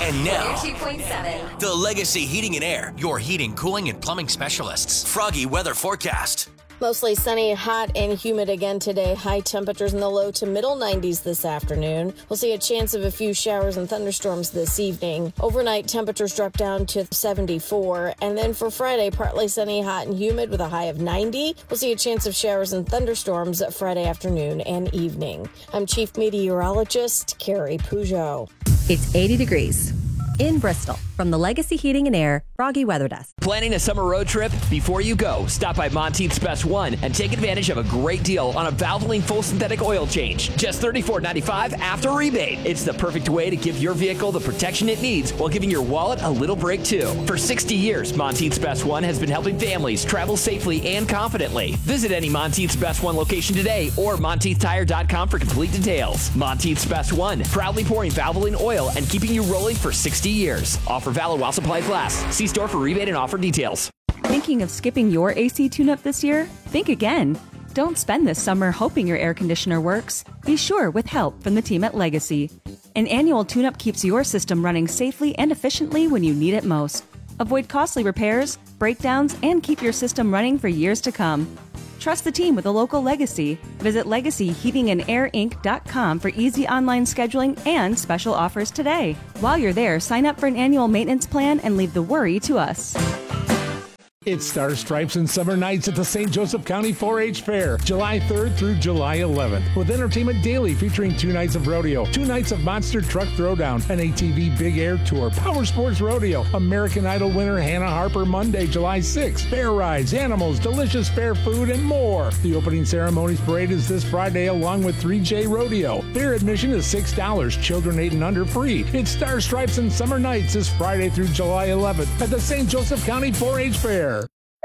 And now, 2.7. the Legacy Heating and Air, your heating, cooling, and plumbing specialists. Froggy weather forecast. Mostly sunny, hot, and humid again today. High temperatures in the low to middle 90s this afternoon. We'll see a chance of a few showers and thunderstorms this evening. Overnight, temperatures drop down to 74. And then for Friday, partly sunny, hot, and humid with a high of 90. We'll see a chance of showers and thunderstorms Friday afternoon and evening. I'm Chief Meteorologist Carrie Peugeot. It's 80 degrees in Bristol. From the Legacy Heating and Air Froggy Weather Desk. Planning a summer road trip? Before you go, stop by Monteith's Best One and take advantage of a great deal on a Valvoline full synthetic oil change. Just $34.95 after rebate. It's the perfect way to give your vehicle the protection it needs while giving your wallet a little break too. For 60 years, Monteith's Best One has been helping families travel safely and confidently. Visit any Monteith's Best One location today or MonteithTire.com for complete details. Monteith's Best One, proudly pouring Valvoline oil and keeping you rolling for 60 years. Offer valid while supplies last. See store for rebate and offer details. Thinking of skipping your AC tune-up this year? Think again. Don't spend this summer hoping your air conditioner works. Be sure with help from the team at Legacy. An annual tune-up keeps your system running safely and efficiently when you need it most. Avoid costly repairs, breakdowns, and keep your system running for years to come. Trust the team with a local Legacy. Visit LegacyHeatingandAirInc.com for easy online scheduling and special offers today. While you're there, sign up for an annual maintenance plan and leave the worry to us. It's Star Stripes and Summer Nights at the St. Joseph County 4-H Fair, July 3rd through July 11th, with entertainment daily featuring 2 nights of rodeo, 2 nights of Monster Truck Throwdown, an ATV Big Air Tour, Power Sports Rodeo, American Idol winner Hannah Harper Monday, July 6th, fair rides, animals, delicious fair food, and more. The opening ceremonies parade is this Friday along with 3J Rodeo. Fair admission is $6, children 8 and under free. It's Star Stripes and Summer Nights this Friday through July 11th at the St. Joseph County 4-H Fair.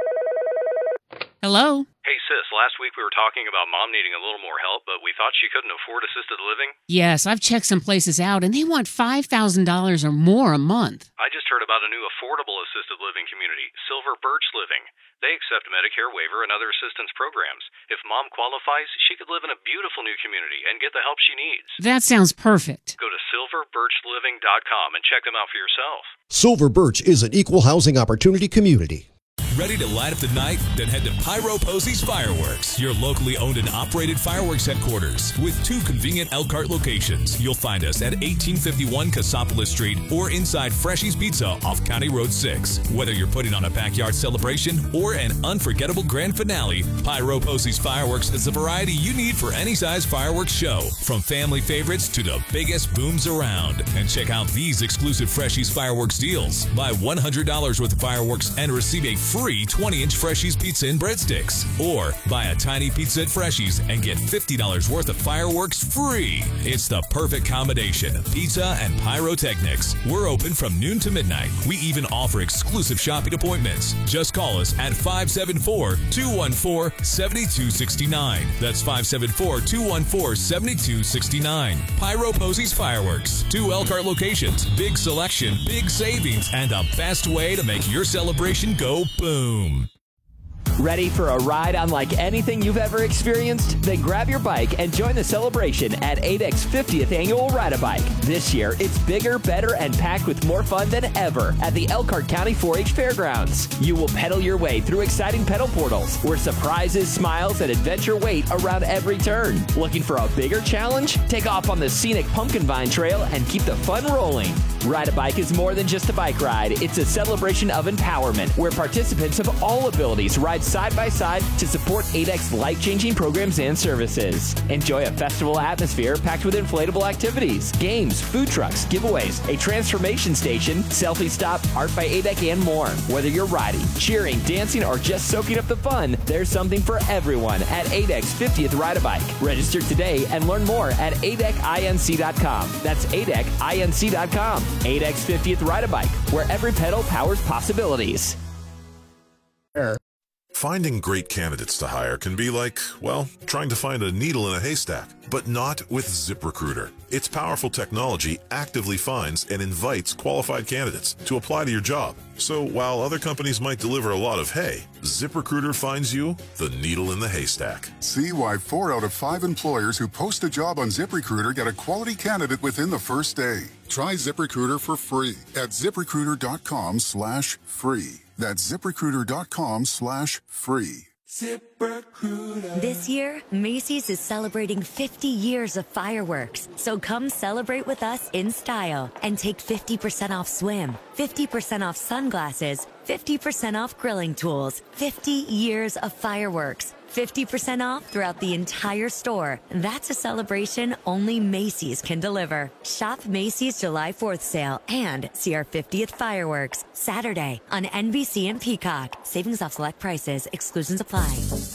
Hello? Hey, sis, last week we were talking about Mom needing a little more help, but we thought she couldn't afford assisted living. Yes, I've checked some places out, and they want $5,000 or more a month. I just heard about a new affordable assisted living community, Silver Birch Living. They accept Medicare waiver and other assistance programs. If Mom qualifies, she could live in a beautiful new community and get the help she needs. That sounds perfect. Go to silverbirchliving.com and check them out for yourself. Silver Birch is an equal housing opportunity community. Ready to light up the night? Then head to Pyro Posey's Fireworks, your locally owned and operated fireworks headquarters. With 2 convenient Elkhart locations, you'll find us at 1851 Cassopolis Street or inside Freshy's Pizza off County Road 6. Whether you're putting on a backyard celebration or an unforgettable grand finale, Pyro Posey's Fireworks is the variety you need for any size fireworks show, from family favorites to the biggest booms around. And check out these exclusive Freshy's Fireworks deals. Buy $100 worth of fireworks and receive a free 20-inch Freshy's pizza and breadsticks. Or buy a tiny pizza at Freshy's and get $50 worth of fireworks free. It's the perfect combination. Pizza and pyrotechnics. We're open from noon to midnight. We even offer exclusive shopping appointments. Just call us at 574-214-7269. That's 574-214-7269. Pyro Posey's Fireworks. 2 Elkhart locations. Big selection, big savings, and the best way to make your celebration go boom. Ready for a ride unlike anything you've ever experienced? Then grab your bike and join the celebration at ADEC's 50th Annual Ride-A-Bike. This year, it's bigger, better, and packed with more fun than ever at the Elkhart County 4-H Fairgrounds. You will pedal your way through exciting pedal portals where surprises, smiles, and adventure wait around every turn. Looking for a bigger challenge? Take off on the scenic Pumpkin Vine Trail and keep the fun rolling. Ride-A-Bike is more than just a bike ride. It's a celebration of empowerment where participants of all abilities ride side by side to support ADEC's life-changing programs and services. Enjoy a festival atmosphere packed with inflatable activities, games, food trucks, giveaways, a transformation station, selfie stop, art by ADEC, and more. Whether you're riding, cheering, dancing, or just soaking up the fun, there's something for everyone at ADEC's 50th Ride-A-Bike. Register today and learn more at ADECinc.com. That's ADECinc.com. ADEC's 50th Ride-A-Bike, where every pedal powers possibilities. Finding great candidates to hire can be like, well, trying to find a needle in a haystack, but not with ZipRecruiter. Its powerful technology actively finds and invites qualified candidates to apply to your job. So while other companies might deliver a lot of hay, ZipRecruiter finds you the needle in the haystack. See why 4 out of 5 employers who post a job on ZipRecruiter get a quality candidate within the first day. Try ZipRecruiter for free at ZipRecruiter.com/free. That's ZipRecruiter.com/free. ZipRecruiter. This year, Macy's is celebrating 50 years of fireworks. So come celebrate with us in style and take 50% off swim, 50% off sunglasses, 50% off grilling tools, 50 years of fireworks. 50% off throughout the entire store. That's a celebration only Macy's can deliver. Shop Macy's July 4th sale and see our 50th fireworks Saturday on NBC and Peacock. Savings off select prices. Exclusions apply.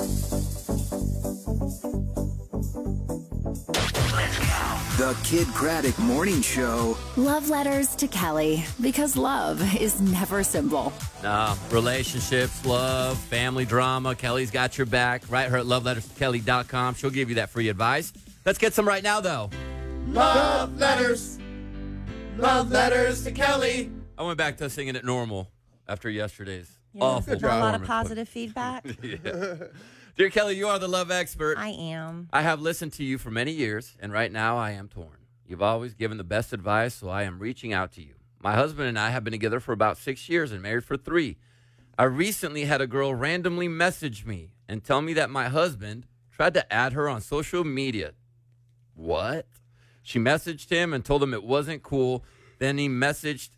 The Kid Craddock Morning Show. Love letters to Kelly, because love is never simple. Relationships, love, family drama. Kelly's got your back. Write her at loveletterskelly.com. She'll give you that free advice. Let's get some right now, though. Love letters. Love letters to Kelly. I went back to singing it normal after yesterday's awful A lot of positive feedback. Yeah. Dear Kelly, you are the love expert. I am. I have listened to you for many years, and right now I am torn. You've always given the best advice, so I am reaching out to you. My husband and I have been together for about 6 years and married for 3. I recently had a girl randomly message me and tell me that my husband tried to add her on social media. What? She messaged him and told him it wasn't cool. Then messaged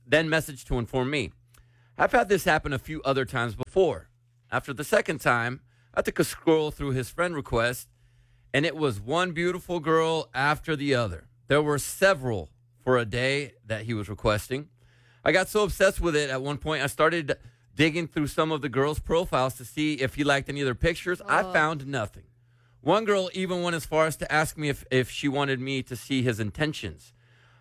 to inform me. I've had this happen a few other times before. After the second time, I took a scroll through his friend request, and it was one beautiful girl after the other. There were several for a day that he was requesting. I got so obsessed with it at one point, I started digging through some of the girls' profiles to see if he liked any of their pictures. I found nothing. One girl even went as far as to ask me if she wanted me to see his intentions.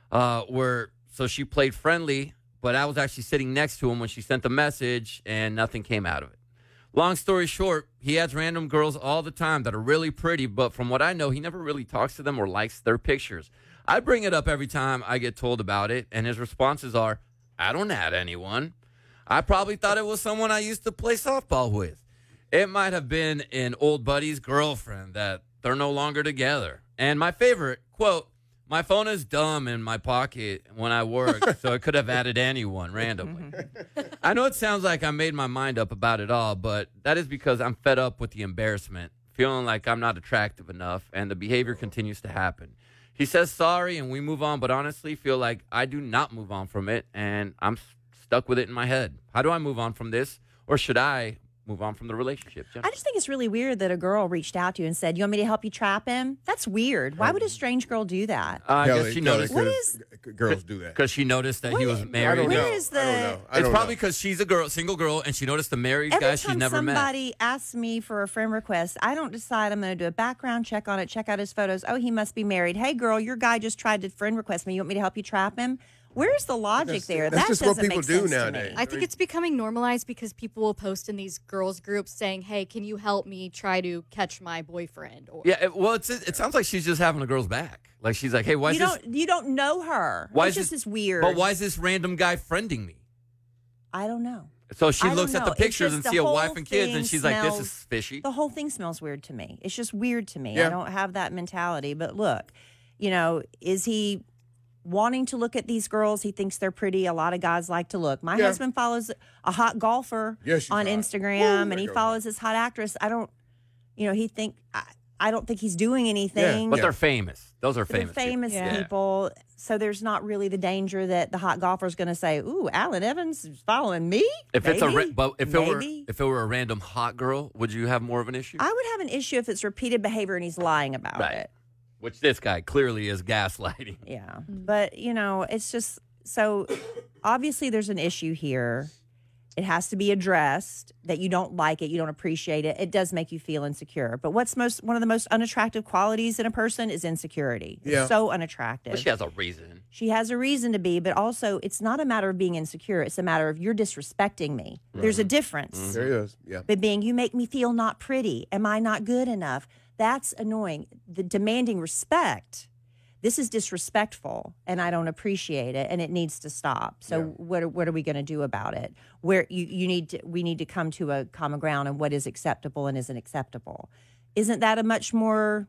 So she played friendly, but I was actually sitting next to him when she sent the message, and nothing came out of it. Long story short, he adds random girls all the time that are really pretty, but from what I know, he never really talks to them or likes their pictures. I bring it up every time I get told about it, and his responses are, I don't add anyone. I probably thought it was someone I used to play softball with. It might have been an old buddy's girlfriend that they're no longer together. And my favorite, quote, my phone is dumb in my pocket when I work, so I could have added anyone randomly. I know it sounds like I made my mind up about it all, but that is because I'm fed up with the embarrassment, feeling like I'm not attractive enough, and the behavior continues to happen. He says sorry, and we move on, but honestly feel like I do not move on from it, and I'm stuck with it in my head. How do I move on from this, or should I move on from the relationship? I just think it's really weird that a girl reached out to you and said, you want me to help you trap him? That's weird. Why would a strange girl do that? I guess she noticed. What is girls do that? Because she noticed that he was married. I don't know. It's probably because she's a girl, single girl, and she noticed the married guy she's never met. Every time somebody asks me for a friend request, I don't decide I'm going to do a background check on it, check out his photos. Oh, he must be married. Hey, girl, your guy just tried to friend request me. You want me to help you trap him? Where's the logic there? That's just what people do nowadays. nowadays. I think it's becoming normalized because people will post in these girls groups saying, hey, can you help me try to catch my boyfriend? Or, it sounds like she's just having a girl's back. Like she's like, hey, why is this? You don't know her. Why is this weird? But why is this random guy friending me? I don't know. So she looks at the pictures and see a wife and kids, and she's like, this is fishy. The whole thing smells weird to me. It's just weird to me. Yeah. I don't have that mentality. But look, is he wanting to look at these girls? He thinks they're pretty. A lot of guys like to look. My husband follows a hot golfer on Instagram, and he follows this hot actress. I don't think he's doing anything. But they're famous. Those are famous. They're famous people. So there's not really the danger that the hot golfer is going to say, "Ooh, Alan Evans is following me." If it were a random hot girl, would you have more of an issue? I would have an issue if it's repeated behavior and he's lying about it. Which this guy clearly is gaslighting. Yeah. But, it's just, so obviously there's an issue here. It has to be addressed that you don't like it, you don't appreciate it. It does make you feel insecure. But one of the most unattractive qualities in a person is insecurity. Yeah. It's so unattractive. But she has a reason. She has a reason to be, but also it's not a matter of being insecure. It's a matter of you're disrespecting me. There's a difference. There is, yeah. But being, you make me feel not pretty. Am I not good enough? That's annoying. The demanding respect. This is disrespectful, and I don't appreciate it, and it needs to stop. So what are we going to do about it? We need to come to a common ground on what is acceptable and isn't acceptable. Isn't that a much more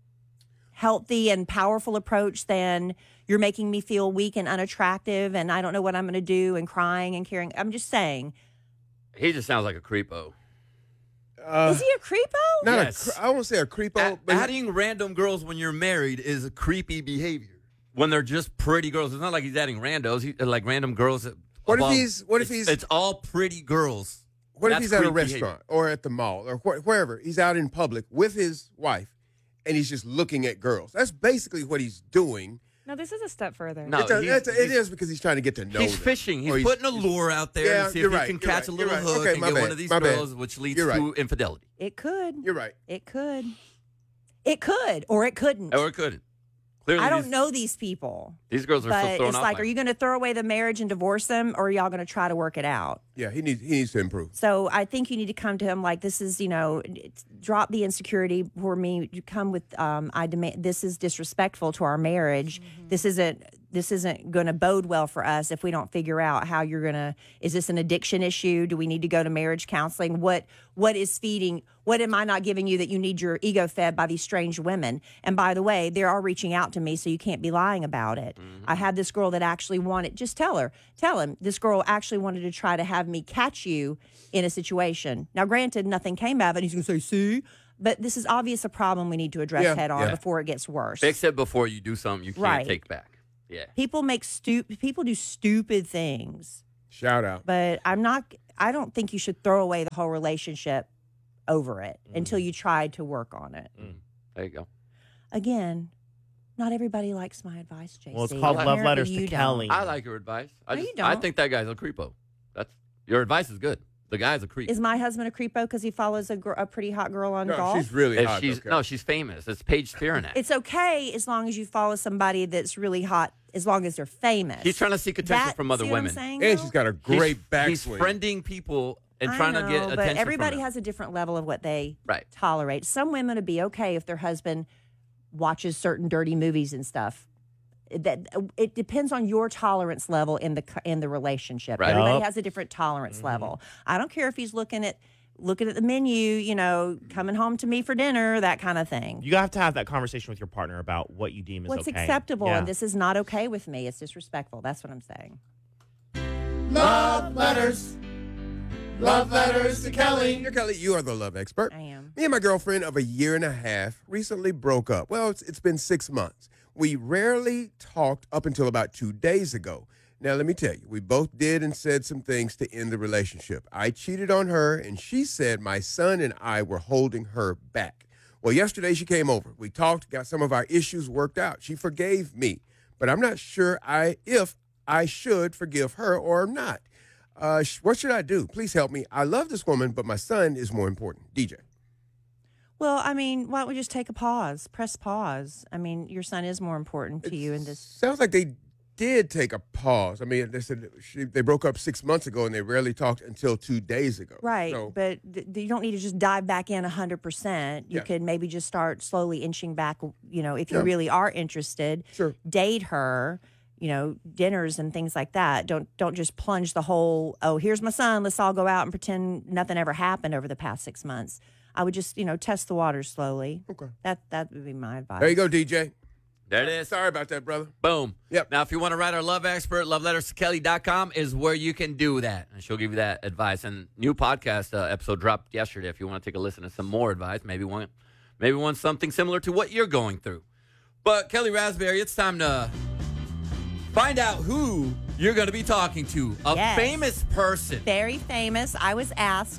healthy and powerful approach than you're making me feel weak and unattractive, and I don't know what I'm going to do, and crying and caring? I'm just saying. He just sounds like a creepo. Is he a creepo? I won't say a creepo. But adding random girls when you're married is a creepy behavior. When they're just pretty girls, it's not like he's adding randos. Like random girls. What if he's? It's all pretty girls. What if he's at a restaurant or at the mall or wherever? He's out in public with his wife, and he's just looking at girls. That's basically what he's doing. No, this is a step further. No, it is because he's trying to get to know He's them. fishing. He's putting a lure out there to see if he can catch a little hook and get one of these girls, which leads to infidelity. It could. You're right. It could. It could, or it couldn't. Or it couldn't. Clearly, I don't know these people. These girls are still thrown it's off. like, are you going to throw away the marriage and divorce them, or are y'all going to try to work it out? Yeah, he needs to improve. So I think you need to come to him like, this is, drop the insecurity for me. You come with, I demand, this is disrespectful to our marriage. Mm-hmm. This isn't going to bode well for us if we don't figure out how you're going to, is this an addiction issue? Do we need to go to marriage counseling? What is feeding, what am I not giving you that you need your ego fed by these strange women? And by the way, they are reaching out to me, so you can't be lying about it. Mm-hmm. I had this girl that actually wanted, just tell him, this girl actually wanted to try to have me catch you in a situation. Now, granted, nothing came of it. He's going to say, see? But this is obvious a problem we need to address head on before it gets worse. Fix it before you do something you can't take back. Yeah. People do stupid things. Shout out. But I don't think you should throw away the whole relationship over it until you try to work on it. There you go. Again, not everybody likes my advice, JC. Well, it's called Love Letters to Kelly. I like your advice. You don't. I think that guy's a creepo. Your advice is good. The guy's a creep. Is my husband a creepo because he follows a pretty hot girl on golf? She's really hot. No, she's famous. It's Paige Spiranak. It's okay as long as you follow somebody that's really hot, as long as they're famous. He's trying to seek attention from other women. Saying, and she's got a great backswing. He's friending people and trying to get attention but everybody from them. has a different level of what they tolerate. Some women would be okay if their husband watches certain dirty movies and stuff. That it depends on your tolerance level in the relationship. Right. Everybody has a different tolerance level. I don't care if he's looking at the menu, coming home to me for dinner, that kind of thing. You have to have that conversation with your partner about what you deem is what's okay. acceptable, and this is not okay with me. It's disrespectful. That's what I'm saying. Love letters. Love letters to Kelly. Dear Kelly, you are the love expert. I am. Me and my girlfriend of a year and a half recently broke up. Well, it's been 6 months. We rarely talked up until about 2 days ago. Now, let me tell you, we both did and said some things to end the relationship. I cheated on her, and she said my son and I were holding her back. Well, yesterday she came over. We talked, got some of our issues worked out. She forgave me, but I'm not sure if I should forgive her or not. What should I do? Please help me. I love this woman, but my son is more important. DJ. Well, I mean, why don't we just take a pause? Press pause. I mean, your son is more important to you in this. Sounds like they did take a pause. I mean, they said they broke up 6 months ago and they rarely talked until 2 days ago. Right, So, but you don't need to just dive back in 100%. You could maybe just start slowly inching back, if you really are interested. Sure. Date her, dinners and things like that. Don't just plunge the whole, here's my son, let's all go out and pretend nothing ever happened over the past 6 months. I would just, test the waters slowly. Okay. That would be my advice. There you go, DJ. There it is. Sorry about that, brother. Boom. Yep. Now, if you want to write our love expert, loveletterstokelly.com is where you can do that. And she'll give you that advice. And new podcast episode dropped yesterday. If you want to take a listen to some more advice, maybe want something similar to what you're going through. But Kelly Raspberry, it's time to find out who you're going to be talking to. A famous person. Very famous. I was asked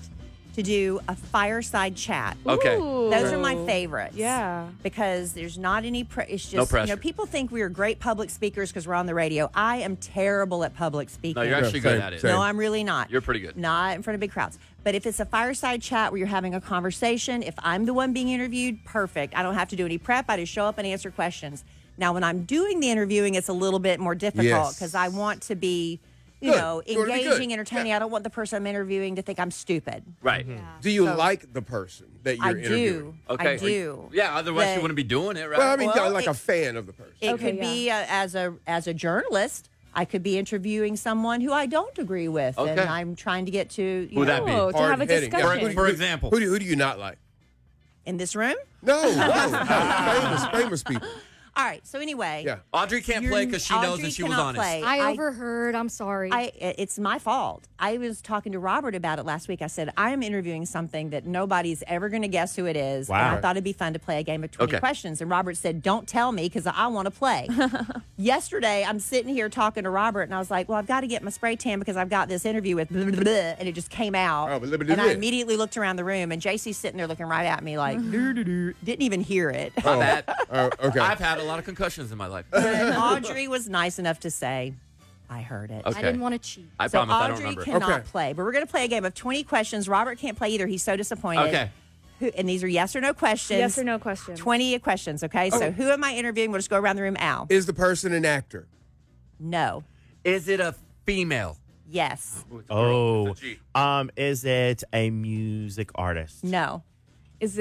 to do a fireside chat. Okay. Those are my favorites. Yeah. Because there's not any it's just No pressure. you know, people think we are great public speakers because we're on the radio. I am terrible at public speaking. No, you're actually good at it. No, I'm really not. You're pretty good. Not in front of big crowds. But if it's a fireside chat where you're having a conversation, if I'm the one being interviewed, perfect. I don't have to do any prep. I just show up and answer questions. Now, when I'm doing the interviewing, it's a little bit more difficult because I want to be, you know, engaging, entertaining. Yeah. I don't want the person I'm interviewing to think I'm stupid. Right. Do you like the person that you're I interviewing? do. Okay. I do. Yeah, otherwise you wouldn't be doing it, right? Well, I mean, like a fan of the person. It could be as a journalist. I could be interviewing someone who I don't agree with, and I'm trying to get to Who would that be? to have a discussion. For example, who do you not like? in this room. No, famous people. All right. So anyway, Audrey can't play because she knows that she was honest. I overheard. I'm sorry. It's my fault. I was talking to Robert about it last week. I said, I am interviewing something that nobody's ever going to guess who it is. Wow. And I thought it'd be fun to play a game of 20 questions. And Robert said, don't tell me because I want to play. Yesterday, I'm sitting here talking to Robert, and I was like, well, I've got to get my spray tan because I've got this interview with blah, blah, blah, and it just came out. And I immediately looked around the room, and JC's sitting there looking right at me like, didn't even hear it. My bad. Okay. I've had a lot of concussions in my life. And Audrey was nice enough to say, I heard it. Okay. I didn't want to cheat. I So promise I don't Audrey remember. cannot play, but we're going to play a game of 20 questions. Robert can't play either. He's so disappointed. Okay. And these are yes or no questions. Yes or no questions. 20 questions, okay? So who am I interviewing? We'll just go around the room. Al. Is the person an actor? No. Is it a female? Yes. Oh. Is it a music artist? No. Is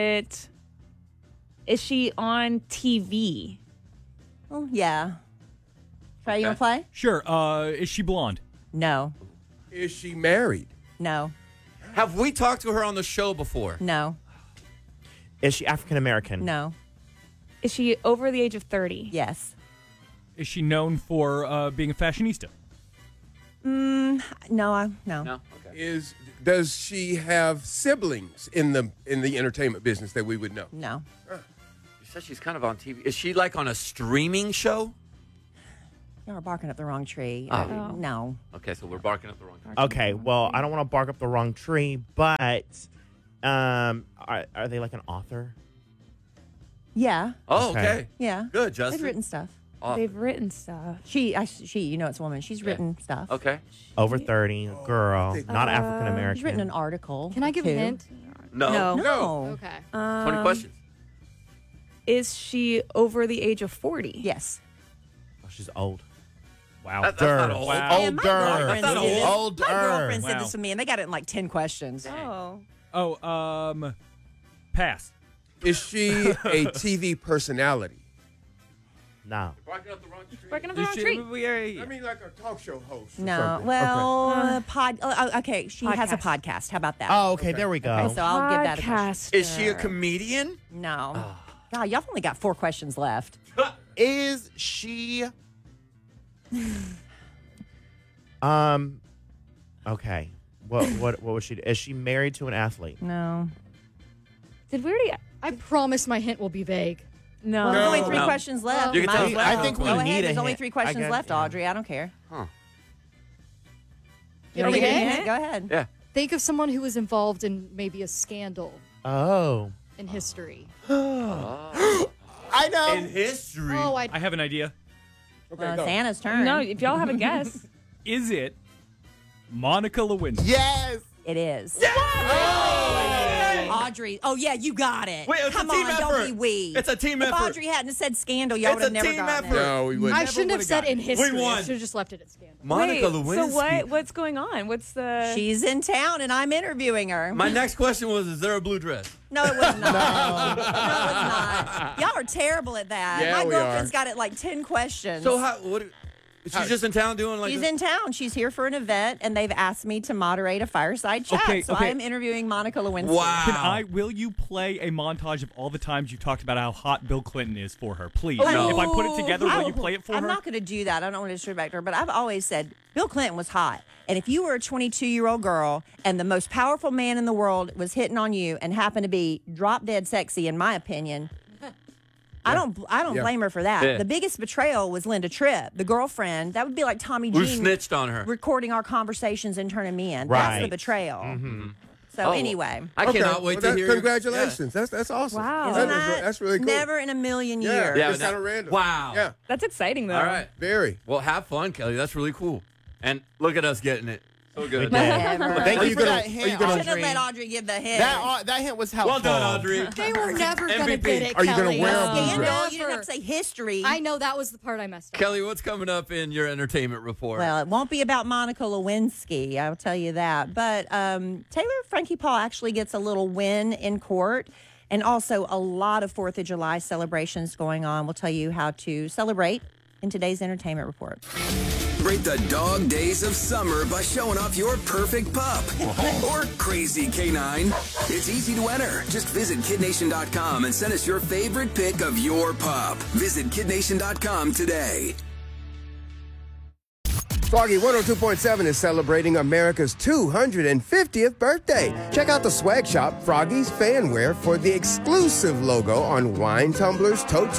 she on TV? Oh, yeah. Trey, you want to play? Sure. Is she blonde? No. Is she married? No. Have we talked to her on the show before? No. Is she African American? No. Is she over the age of 30? Yes. Is she known for being a fashionista? No. No. No. Okay. Does she have siblings in the entertainment business that we would know? No. You said she's kind of on TV. Is she like on a streaming show? You're barking up the wrong tree. Oh. No. Okay, so we're barking up the wrong tree. Okay, well, I don't want to bark up the wrong tree, but are they like an author? Yeah. Oh, okay. Yeah. Good, Justin. They've written stuff. They've written stuff. She, you know it's a woman. She's written stuff. Okay. Over 30, girl, not African American. She's written an article. Can I give a hint? No. Okay. 20 questions. Is she over the age of 40? Yes. Oh, she's old. Wow. That's not old. Wow. Yeah, my girlfriend That's not did this. old. My girlfriend said Wow. this to me, and they got it in like 10 questions. Oh. Pass. Is she a TV personality? No. Barking up the wrong tree. Barking up the wrong tree. I mean, like a talk show host. or No. something. Well, okay. She has a Podcast. podcast. How about that? Oh, okay, there we go. Okay, so I'll give that a question. Podcaster. Is she a comedian? No. God, y'all only got 4 questions left. Is she okay. What was she? Is she married to an athlete? No. Did we already? I promise my hint will be vague. No. Well, there's only No. 3 questions left. You can Might tell- as well. I think we Go ahead. need a There's only hint. 3 questions I got- left, yeah. Audrey. I don't care. Huh. You want to Okay. get a hint? Go ahead. Yeah. Think of someone who was involved in maybe a scandal Oh. in history. I know. In history. Oh, I have an idea. Okay, It's go. Anna's turn. No, if y'all have a guess. Is it Monica Lewinsky? Yes. It is. Audrey. Oh, yeah, you got it. Wait, it's a Come team on, effort. don't be we. It's a team if effort. Audrey hadn't said scandal, y'all It's would have a never team gotten effort. it. No, we wouldn't. I shouldn't have said in history. We I won. should have just left it at scandal. Monica Wait, Lewinsky. So what's going on? What's the? She's in town, and I'm interviewing her. My next question was, is there a blue dress? No, it was not. No, it was not. Y'all are terrible at that. Yeah, My we girlfriend's are. got it like 10 questions. So she's just in town doing like She's this? in town. She's here for an event, and they've asked me to moderate a fireside chat. Okay, so okay. I am interviewing Monica Lewinsky. Wow. Will you play a montage of all the times you talked about how hot Bill Clinton is for her? Please. No. If I put it together, will you play it for I'm her? not going to do that. I don't want to disrespect her, but I've always said Bill Clinton was hot. And if you were a 22-year-old girl and the most powerful man in the world was hitting on you and happened to be drop dead sexy, in my opinion, I don't blame her for that. Yeah. The biggest betrayal was Linda Tripp, the girlfriend. That would be like Tommy Who Jean snitched on her? recording our conversations and turning me in. Right. That's the betrayal. Mm-hmm. So anyway. I cannot wait to hear. Congratulations. Yeah. That's awesome. Wow. That's really cool. Never in a million years. Yeah, it's kind of random. Wow. Yeah. That's exciting, though. All right. Very. Well, have fun, Kelly. That's really cool. And look at us getting it. So good. Thank you for that hint, I should have let Audrey give the hint. That hint was helpful. Well done, Audrey. They were never going to get it, Are you Kelly. going to wear a blue dress? You didn't have to say history. I know that was the part I messed up. Kelly, what's coming up in your entertainment report? Well, it won't be about Monica Lewinsky, I'll tell you that. But Taylor Frankie Paul actually gets a little win in court, and also a lot of 4th of July celebrations going on. We'll tell you how to celebrate in today's entertainment report. Break the dog days of summer by showing off your perfect pup or crazy canine. It's easy to enter. Just visit KidNation.com and send us your favorite pic of your pup. Visit KidNation.com today. Froggy 102.7 is celebrating America's 250th birthday. Check out the swag shop, Froggy's Fanwear, for the exclusive logo on wine tumblers, totes,